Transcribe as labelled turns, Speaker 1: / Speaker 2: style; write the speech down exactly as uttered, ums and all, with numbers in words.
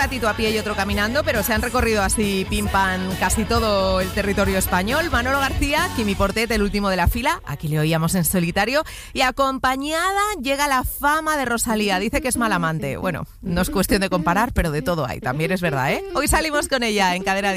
Speaker 1: ratito a pie y otro caminando, pero se han recorrido así pim pam casi todo el territorio español. Manolo García, Quimi Portet, el último de la fila, aquí le oíamos en solitario, y acompañada llega la fama de Rosalía. Dice que es mal amante. Bueno, no es cuestión de comparar, pero de todo hay, también es verdad, ¿eh? Hoy salimos con ella en Cadena Diez.